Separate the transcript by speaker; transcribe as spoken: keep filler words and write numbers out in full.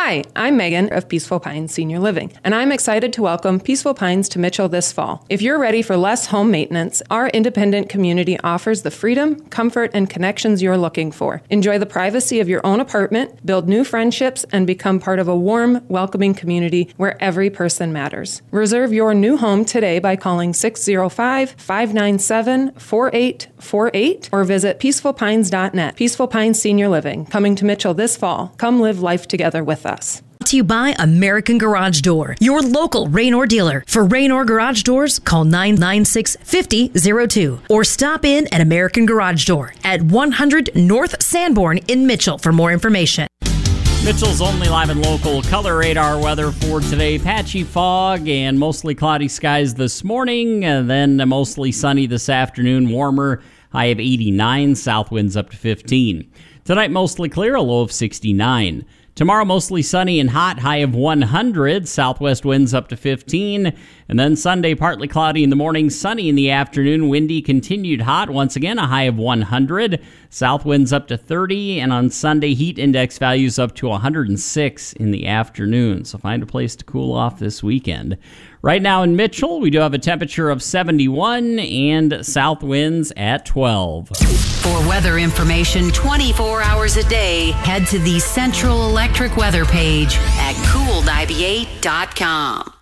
Speaker 1: Hi, I'm Megan of Peaceful Pines Senior Living, and I'm excited to welcome Peaceful Pines to Mitchell this fall. If you're ready for less home maintenance, our independent community offers the freedom, comfort, and connections you're looking for. Enjoy the privacy of your own apartment, build new friendships, and become part of a warm, welcoming community where every person matters. Reserve your new home today by calling six oh five, five nine seven, four eight four eight or visit peaceful pines dot net. Peaceful Pines Senior Living, coming to Mitchell this fall. Come live life together with us.
Speaker 2: Brought to you by American Garage Door, your local Raynor dealer. For Raynor Garage Doors, call nine nine six, five oh zero two or stop in at American Garage Door at one hundred North Sanborn in Mitchell for more information.
Speaker 3: Mitchell's only live and local color radar weather for today. Patchy fog and mostly cloudy skies this morning, and then mostly sunny this afternoon. Warmer, high of eighty-nine, south winds up to fifteen. Tonight, mostly clear, a low of sixty-nine. Tomorrow, mostly sunny and hot, high of one hundred, southwest winds up to fifteen. And then Sunday, partly cloudy in the morning, sunny in the afternoon, windy, continued hot. Once again, a high of one hundred, south winds up to thirty. And on Sunday, heat index values up to one hundred six in the afternoon. So find a place to cool off this weekend. Right now in Mitchell, we do have a temperature of seventy-one and south winds at twelve.
Speaker 2: For weather information twenty-four hours a day, head to the Central Electric weather page at cool ninety-eight dot com.